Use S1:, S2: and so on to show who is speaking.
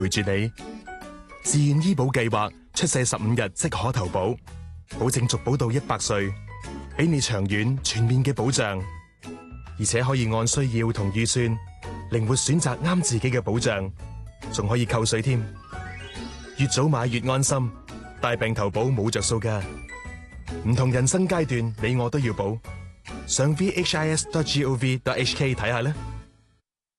S1: 陪住你。自願醫保計劃出世15日即可投保，保證續保到100歲，俾你長遠全面嘅保障，而且可以按需要同預算靈活選擇啱自己嘅保障，仲可以扣稅添。越早買越安心，大病投保冇着數㗎。唔同人生階段，你我都要保。上 vhis.gov.hk 睇下啦。